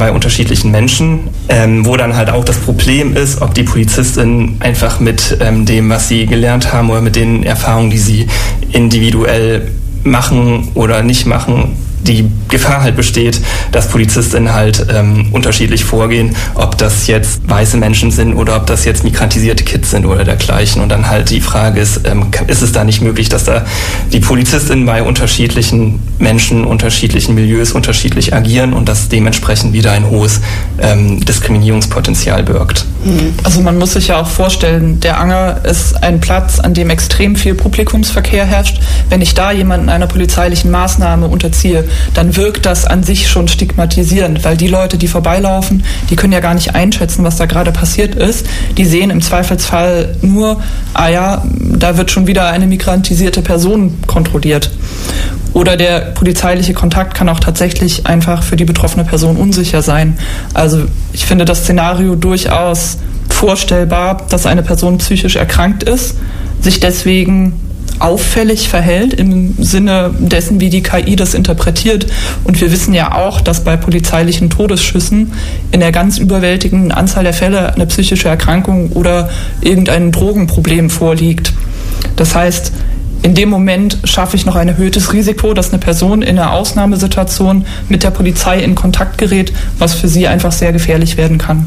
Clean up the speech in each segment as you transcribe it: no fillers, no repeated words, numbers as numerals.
bei unterschiedlichen Menschen, wo dann halt auch das Problem ist, ob die PolizistInnen einfach mit dem, was sie gelernt haben oder mit den Erfahrungen, die sie individuell machen oder nicht machen, die Gefahr halt besteht, dass PolizistInnen halt unterschiedlich vorgehen, ob das jetzt weiße Menschen sind oder ob das jetzt migrantisierte Kids sind oder dergleichen. Und dann halt die Frage ist es da nicht möglich, dass da die PolizistInnen bei unterschiedlichen Menschen, unterschiedlichen Milieus unterschiedlich agieren und das dementsprechend wieder ein hohes Diskriminierungspotenzial birgt. Also man muss sich ja auch vorstellen, der Anger ist ein Platz, an dem extrem viel Publikumsverkehr herrscht. Wenn ich da jemanden einer polizeilichen Maßnahme unterziehe, dann wirkt das an sich schon stigmatisierend, weil die Leute, die vorbeilaufen, die können ja gar nicht einschätzen, was da gerade passiert ist. Die sehen im Zweifelsfall nur, da wird schon wieder eine migrantisierte Person kontrolliert. Oder der polizeiliche Kontakt kann auch tatsächlich einfach für die betroffene Person unsicher sein. Also ich finde das Szenario durchaus vorstellbar, dass eine Person psychisch erkrankt ist, sich deswegen auffällig verhält im Sinne dessen, wie die KI das interpretiert. Und wir wissen ja auch, dass bei polizeilichen Todesschüssen in der ganz überwältigenden Anzahl der Fälle eine psychische Erkrankung oder irgendein Drogenproblem vorliegt. Das heißt, in dem Moment schaffe ich noch ein erhöhtes Risiko, dass eine Person in einer Ausnahmesituation mit der Polizei in Kontakt gerät, was für sie einfach sehr gefährlich werden kann.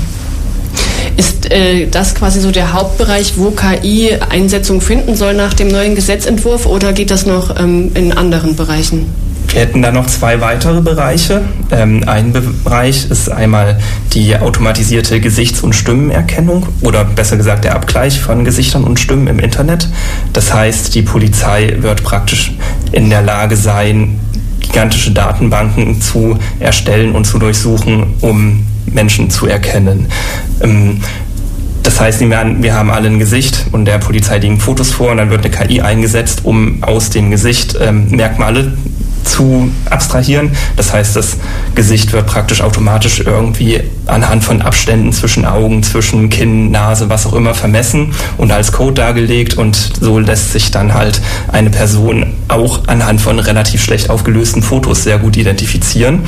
Ist das quasi so der Hauptbereich, wo KI Einsetzung finden soll nach dem neuen Gesetzentwurf, oder geht das noch in anderen Bereichen? Wir hätten da noch 2 weitere Bereiche. Ein Bereich ist einmal die automatisierte Gesichts- und Stimmenerkennung oder besser gesagt der Abgleich von Gesichtern und Stimmen im Internet. Das heißt, die Polizei wird praktisch in der Lage sein, gigantische Datenbanken zu erstellen und zu durchsuchen, um Menschen zu erkennen. Das heißt, wir haben alle ein Gesicht und der Polizei liegen Fotos vor und dann wird eine KI eingesetzt, um aus dem Gesicht Merkmale zu abstrahieren. Das heißt, das Gesicht wird praktisch automatisch irgendwie anhand von Abständen zwischen Augen, zwischen Kinn, Nase, was auch immer vermessen und als Code dargelegt, und so lässt sich dann halt eine Person auch anhand von relativ schlecht aufgelösten Fotos sehr gut identifizieren.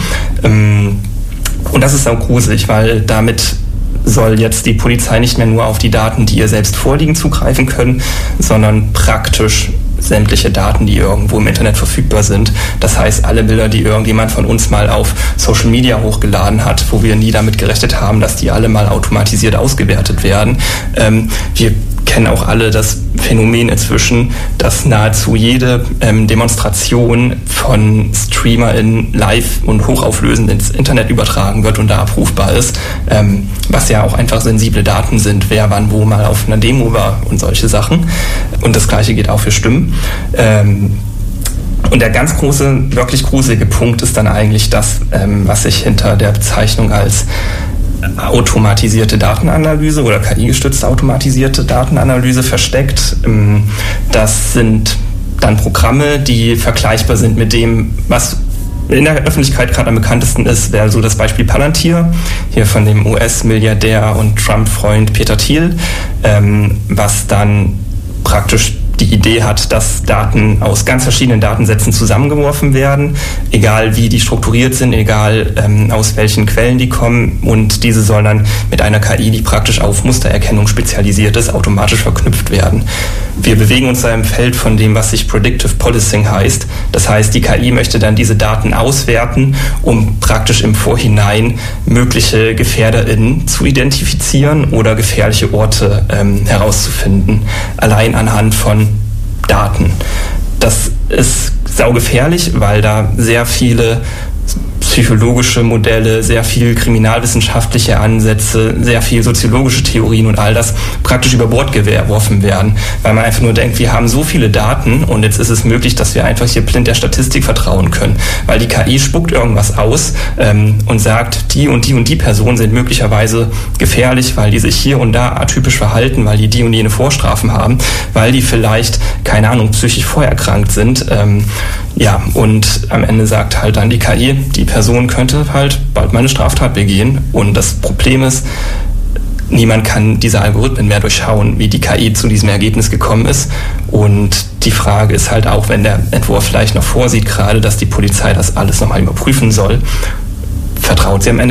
Und das ist auch gruselig, weil damit soll jetzt die Polizei nicht mehr nur auf die Daten, die ihr selbst vorliegen, zugreifen können, sondern praktisch sämtliche Daten, die irgendwo im Internet verfügbar sind. Das heißt, alle Bilder, die irgendjemand von uns mal auf Social Media hochgeladen hat, wo wir nie damit gerechnet haben, dass die alle mal automatisiert ausgewertet werden. Wir kennen auch alle das Phänomen inzwischen, dass nahezu jede Demonstration von StreamerInnen live und hochauflösend ins Internet übertragen wird und da abrufbar ist, was ja auch einfach sensible Daten sind, wer wann wo mal auf einer Demo war und solche Sachen. Und das Gleiche geht auch für Stimmen. Und der ganz große, wirklich gruselige Punkt ist dann eigentlich das, was sich hinter der Bezeichnung als automatisierte Datenanalyse oder KI-gestützte automatisierte Datenanalyse versteckt. Das sind dann Programme, die vergleichbar sind mit dem, was in der Öffentlichkeit gerade am bekanntesten ist, wäre so das Beispiel Palantir, hier von dem US-Milliardär und Trump-Freund Peter Thiel, was dann praktisch die Idee hat, dass Daten aus ganz verschiedenen Datensätzen zusammengeworfen werden, egal wie die strukturiert sind, egal aus welchen Quellen die kommen, und diese sollen dann mit einer KI, die praktisch auf Mustererkennung spezialisiert ist, automatisch verknüpft werden. Wir bewegen uns da im Feld von dem, was sich Predictive Policing heißt. Das heißt, die KI möchte dann diese Daten auswerten, um praktisch im Vorhinein mögliche GefährderInnen zu identifizieren oder gefährliche Orte herauszufinden, allein anhand von Daten. Das ist saugefährlich, weil da sehr viele psychologische Modelle, sehr viel kriminalwissenschaftliche Ansätze, sehr viel soziologische Theorien und all das praktisch über Bord geworfen werden, weil man einfach nur denkt, wir haben so viele Daten und jetzt ist es möglich, dass wir einfach hier blind der Statistik vertrauen können, weil die KI spuckt irgendwas aus und sagt, die und die und die Personen sind möglicherweise gefährlich, weil die sich hier und da atypisch verhalten, weil die und jene Vorstrafen haben, weil die vielleicht, keine Ahnung, psychisch vorerkrankt sind. Ja, und am Ende sagt halt dann die KI, die Person könnte halt bald mal eine Straftat begehen. Und das Problem ist, niemand kann diese Algorithmen mehr durchschauen, wie die KI zu diesem Ergebnis gekommen ist. Und die Frage ist halt auch, wenn der Entwurf vielleicht noch vorsieht, gerade, dass die Polizei das alles nochmal überprüfen soll, vertraut sie am Ende